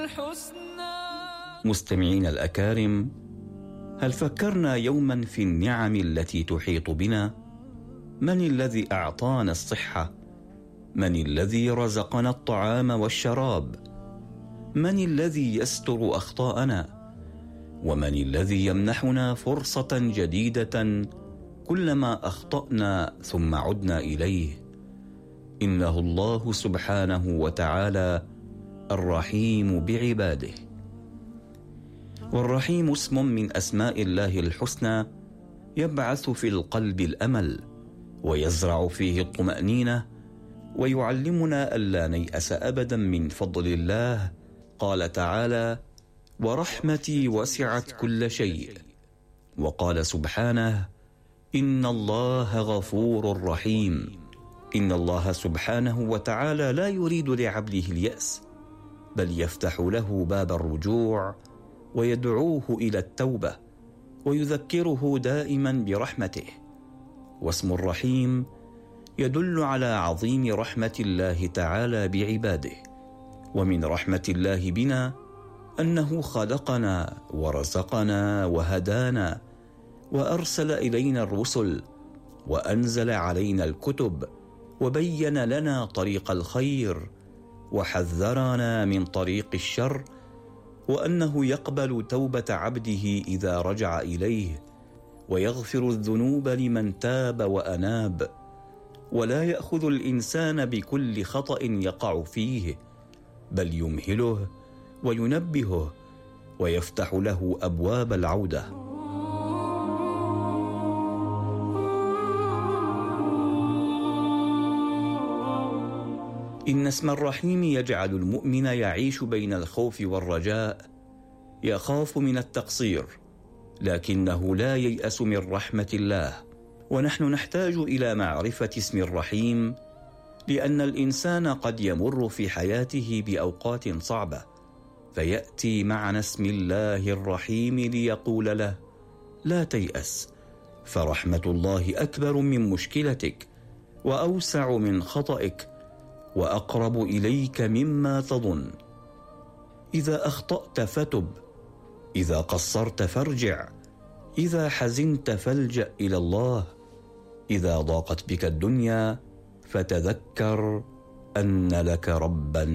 مستمعين الأكارم، هل فكرنا يوما في النعم التي تحيط بنا؟ من الذي أعطانا الصحة؟ من الذي رزقنا الطعام والشراب؟ من الذي يستر أخطاءنا؟ ومن الذي يمنحنا فرصة جديدة كلما أخطأنا ثم عدنا إليه؟ إنه الله سبحانه وتعالى الرحيم بعباده. والرحيم اسم من أسماء الله الحسنى يبعث في القلب الأمل ويزرع فيه الطمأنينة ويعلمنا ألا نيأس أبدا من فضل الله. قال تعالى: ورحمتي وسعت كل شيء. وقال سبحانه: إن الله غفور رحيم. إن الله سبحانه وتعالى لا يريد لعبده اليأس، بل يفتح له باب الرجوع ويدعوه إلى التوبة ويذكره دائما برحمته. واسم الرحيم يدل على عظيم رحمة الله تعالى بعباده. ومن رحمة الله بنا أنه خلقنا ورزقنا وهدانا وأرسل إلينا الرسل وأنزل علينا الكتب وبين لنا طريق الخير وحذرنا من طريق الشر، وأنه يقبل توبة عبده إذا رجع إليه ويغفر الذنوب لمن تاب وأناب، ولا يأخذ الإنسان بكل خطأ يقع فيه، بل يمهله وينبهه ويفتح له أبواب العودة. إن اسم الرحيم يجعل المؤمن يعيش بين الخوف والرجاء، يخاف من التقصير لكنه لا ييأس من رحمة الله. ونحن نحتاج إلى معرفة اسم الرحيم، لأن الإنسان قد يمر في حياته بأوقات صعبة، فيأتي معنى اسم الله الرحيم ليقول له: لا تيأس، فرحمة الله أكبر من مشكلتك وأوسع من خطئك وأقرب إليك مما تظن. إذا أخطأت فتب، إذا قصرت فارجع، إذا حزنت فالجأ إلى الله، إذا ضاقت بك الدنيا فتذكر أن لك ربا